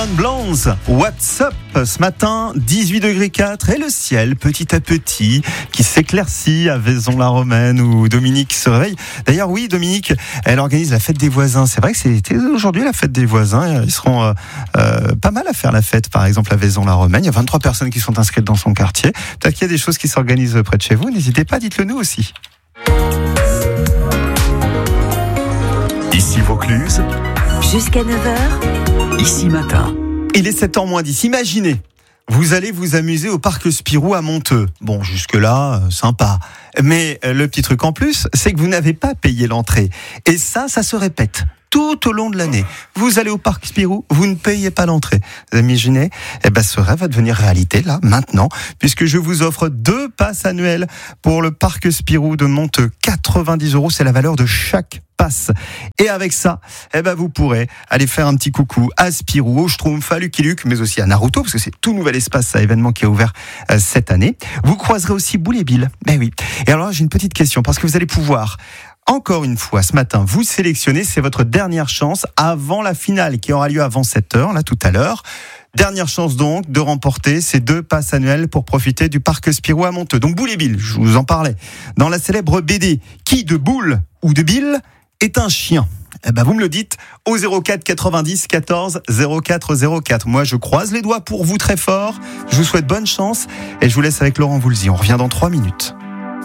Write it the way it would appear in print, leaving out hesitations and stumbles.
Blondes, What's Up? Ce matin, 18 degrés 4 et le ciel petit à petit qui s'éclaircit à Vaison-la-Romaine où Dominique se réveille. D'ailleurs, oui, Dominique, elle organise la fête des voisins. C'est vrai que c'était aujourd'hui la fête des voisins. Ils seront pas mal à faire la fête, par exemple, à Vaison-la-Romaine. Il y a 23 personnes qui sont inscrites dans son quartier. Peut-être qu'il y a des choses qui s'organisent près de chez vous. N'hésitez pas, dites-le nous aussi. Ici Vaucluse, jusqu'à 9h, ici matin. Il est 7h moins 10. Imaginez, vous allez vous amuser au parc Spirou à Monteux. Bon, jusque-là, sympa. Mais le petit truc en plus, c'est que vous n'avez pas payé l'entrée. Et ça se répète tout au long de l'année. Vous allez au parc Spirou, vous ne payez pas l'entrée. Vous imaginez ? Ce rêve va devenir réalité, là, maintenant, puisque je vous offre 2 passes annuelles pour le parc Spirou de Monteux. 90 €, c'est la valeur de chaque passe. Et avec ça, vous pourrez aller faire un petit coucou à Spirou, au Schtroumpf, à Lucky Luke, mais aussi à Naruto, parce que c'est tout nouvel espace à événement qui est ouvert cette année. Vous croiserez aussi Boule et Bill. Ben oui. Et alors, j'ai une petite question, parce que vous allez pouvoir encore une fois, ce matin, vous sélectionnez, c'est votre dernière chance avant la finale qui aura lieu avant 7h, là tout à l'heure. Dernière chance donc de remporter ces 2 passes annuelles pour profiter du parc Spirou à Monteux. Donc Boule et Bill, je vous en parlais. Dans la célèbre BD, qui de Boule ou de Bill est un chien ? Vous me le dites au 04 90 14 04 04. Moi, je croise les doigts pour vous très fort. Je vous souhaite bonne chance et je vous laisse avec Laurent Voulzy. On revient dans 3 minutes.